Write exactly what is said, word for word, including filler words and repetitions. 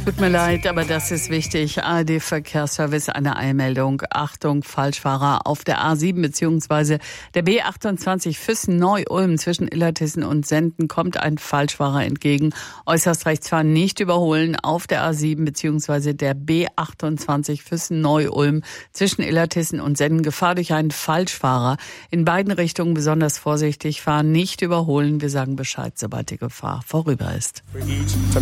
Tut mir leid, aber das ist wichtig. A R D-Verkehrsservice, eine Eilmeldung. Achtung, Falschfahrer auf der A sieben bzw. der B achtundzwanzig Füssen-Neu-Ulm zwischen Illertissen und Senden kommt ein Falschfahrer entgegen. Äußerst rechts fahren nicht überholen auf der A sieben bzw. der B achtundzwanzig Füssen-Neu-Ulm zwischen Illertissen und Senden. Gefahr durch einen Falschfahrer. In beiden Richtungen besonders vorsichtig fahren, nicht überholen. Wir sagen Bescheid, sobald die Gefahr vorüber ist.